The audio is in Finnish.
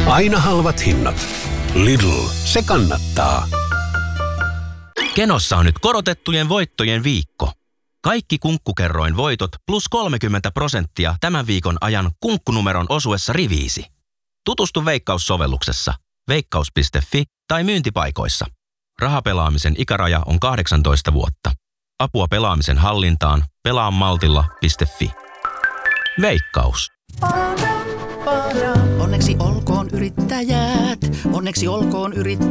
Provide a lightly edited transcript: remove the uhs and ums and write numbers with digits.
Aina halvat hinnat. Lidl, se kannattaa. Kenossa on nyt korotettujen voittojen viikko. Kaikki Kunkkukerroin voitot plus 30% tämän viikon ajan kunkkunumeron osuessa riviisi. Tutustu Veikkaus-sovelluksessa, veikkaus.fi tai myyntipaikoissa. Rahapelaamisen ikäraja on 18 vuotta. Apua pelaamisen hallintaan pelaamaltilla.fi. Veikkaus. Onneksi olkoon yrittäjät, onneksi olkoon yrittäjät.